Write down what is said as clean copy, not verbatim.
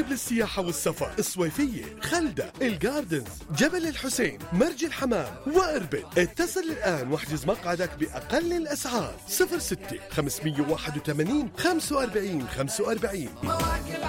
مكاتب للسياحة والسفر، الصويفية، خلدة، الجاردنز، جبل الحسين، مرج الحمام وإربد. اتصل الآن واحجز مقعدك بأقل الأسعار. 06 581 45 45.